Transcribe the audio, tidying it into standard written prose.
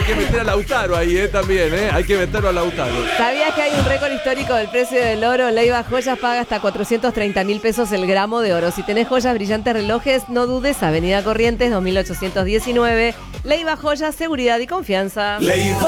que meter a Lautaro ahí, también, hay que meterlo a Lautaro. ¿Sabías que hay un récord histórico del precio del oro? Leiva Joyas paga hasta 430.000 pesos el gramo de oro. Si tenés joyas, brillantes, relojes, no dudes, Avenida Corrientes 2819. Leiva Joyas, seguridad y confianza. Leiva